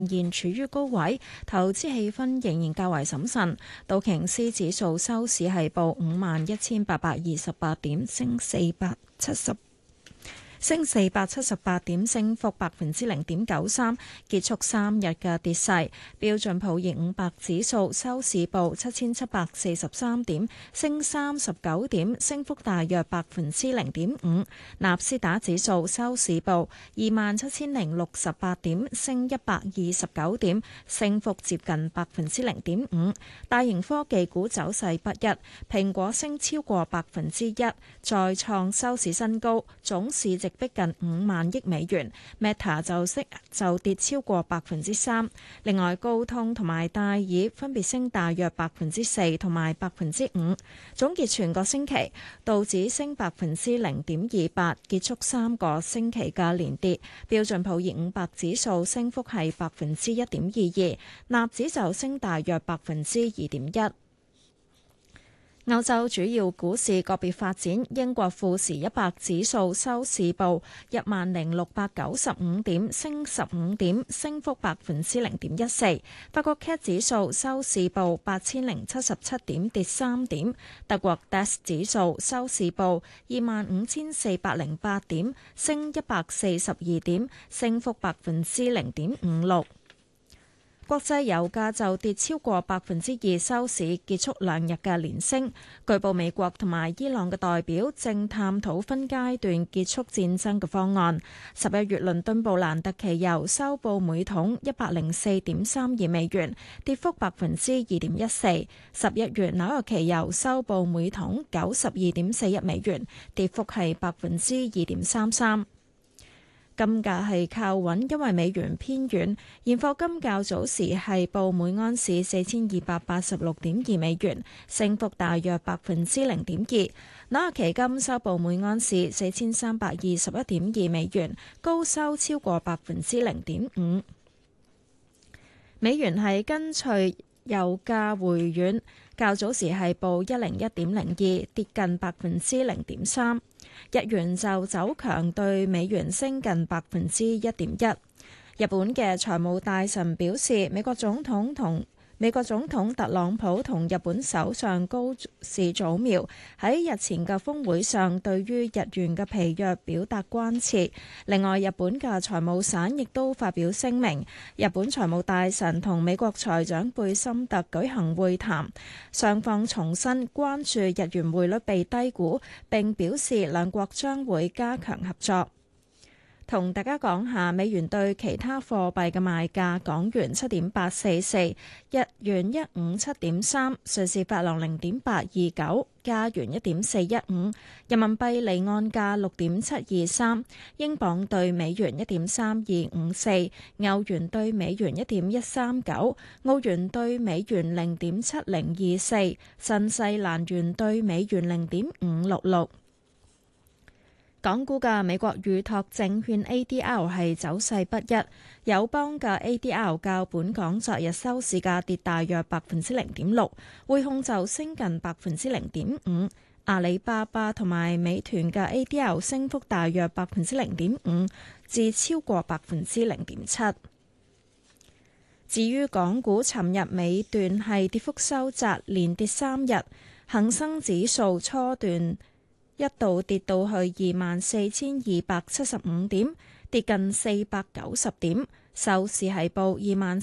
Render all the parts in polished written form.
現處於高位，投資氣氛仍然較為審慎。道瓊斯指數收市係報51,828點，升478點，升幅0.93%，結束3日嘅跌勢。標準普爾500指數收市報7743點，升39點，升幅大約0.5%。納斯達指數收市報27,068點，升129點，升幅接近0.5%。大型科技股走勢不一，蘋果升超過1%，再創收市新高，總市值逼近5萬億美元。Meta 就跌超過3%。另外，高通同埋戴爾分別升大約4%同埋5%。總結全個星期，道指升0.28%，結束3個星期嘅連跌。標準普爾500指數升幅係1.22%，納指就升大約2.1%。歐洲主要股市個別發展，英國富時100指數收市報10,695點，升15點，升幅0.14%。法國 CAC 指數收市報8,077點，跌3點。德國 DAX 指數收市報25,408點，升142點，升幅0.56%。國際油價就跌超過2%收市，結束2日嘅連升。據報美國同埋伊朗嘅代表正探討分階段結束戰爭嘅方案。11月倫敦布蘭特期油收報每桶104.32美元，跌幅2.14%。11月紐約期油收報每桶92.41美元，跌幅係2.33%。金價係靠穩，因為美元偏軟。現貨金較早時係報每安士4286.2美元，升幅大約0.2%。紐約期金收報每安士4321.2美元，高收超過0.5%。美元係跟隨油價回軟，較早時係報101.02，跌近0.3%。日元就走強，對美元升近1.1%。日本嘅財務大臣表示，美國總統特朗普同日本首相高市早苗喺日前嘅峰會上對於日元嘅疲弱表達關切。另外，日本嘅財務省亦都發表聲明，日本財務大臣同美國財長貝森特舉行會談，雙方重申關注日元匯率被低估，並表示兩國將會加強合作。同大家講下美元對其他貨幣嘅賣價：港元7.844，日元157.3，瑞士法郎0.829，加元1.415，人民幣離岸價6.723，英鎊對美元1.3254，歐元對美元1.139，澳元對美元0.7024，新西蘭元對美元0.566。港股嘅美國預託證券 ADR 係走勢不一，友邦嘅 ADR 較本港昨日收市價跌大約0.6%，匯控就升近0.5%，阿里巴巴同埋美團嘅 ADR 升幅大約0.5%至超過0.7%。至於港股，尋日尾段係跌幅收窄，連跌3日，恒生指數初段一度跌到去24,275點，跌近490點，收市係報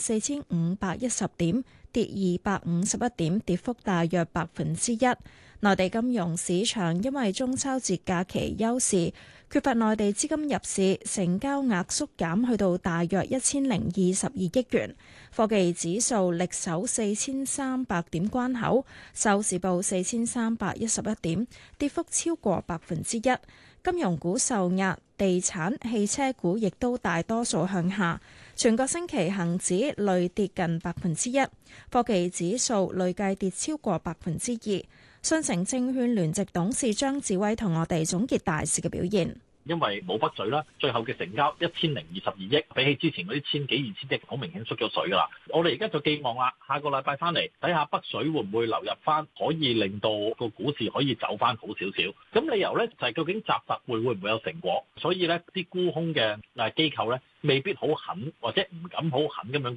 24,510點，跌251點，跌幅大約1%。內地金融市場因為中秋節假期休市，缺乏內地資金入市，成交額縮減去到大約1022億元。科技指數力守4300點關口，收市報4311點，跌幅超過1%。金融股受壓，地產、汽車股亦都大多數向下。全個星期恒指累跌近1%，科技指數累計跌超過2%。信誠證券聯席董事張志威同我哋總結大市嘅表現。 因為冇北水啦，最後嘅成交1022億，比起之前嗰啲千幾2000億，好明顯縮咗水噶啦。我哋而家就寄望啦，下個禮拜翻嚟睇下北水會唔會流入翻，可以令到個股市可以走翻好少少。咁理由咧就係究竟集特會唔會有成果？所以咧啲沽空嘅機構咧未必好狠或者唔敢好狠咁樣